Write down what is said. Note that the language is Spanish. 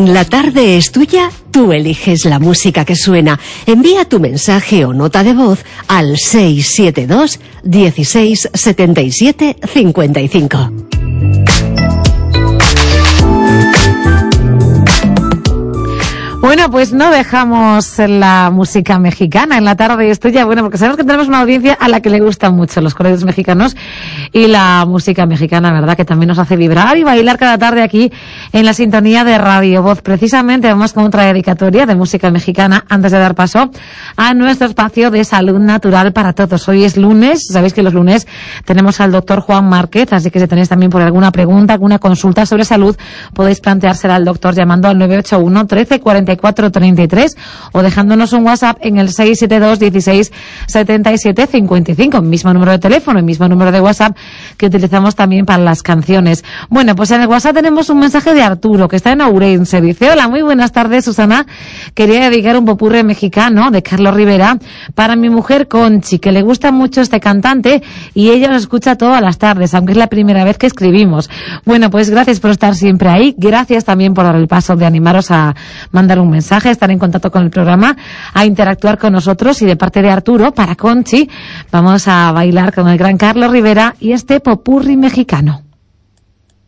En La Tarde es Tuya, tú eliges la música que suena. Envía tu mensaje o nota de voz al 672 16 77 55. Bueno, pues no dejamos la música mexicana en La Tarde es Tuya, bueno, porque sabemos que tenemos una audiencia a la que le gustan mucho los corridos mexicanos y la música mexicana, ¿verdad? Que también nos hace vibrar y bailar cada tarde aquí en la sintonía de Radio Voz. Precisamente vamos con otra dedicatoria de música mexicana antes de dar paso a nuestro espacio de salud natural para todos. Hoy es lunes, sabéis que los lunes tenemos al doctor Juan Márquez, así que si tenéis también por alguna pregunta, alguna consulta sobre salud, podéis planteársela al doctor llamando al 981 13 44 33 o dejándonos un WhatsApp en el 672 16 77 55, mismo número de teléfono y mismo número de WhatsApp que utilizamos también para las canciones. Bueno, pues en el WhatsApp tenemos un mensaje de Arturo, que está en Ourense. Dice: hola, muy buenas tardes, Susana. Quería dedicar un popurrí mexicano de Carlos Rivera para mi mujer Conchi, que le gusta mucho este cantante y ella nos escucha todas las tardes, aunque es la primera vez que escribimos. Bueno, pues gracias por estar siempre ahí. Gracias también por dar el paso de animaros a mandar un mensaje, estar en contacto con el programa, a interactuar con nosotros. Y de parte de Arturo, para Conchi, vamos a bailar con el gran Carlos Rivera y este popurrí mexicano.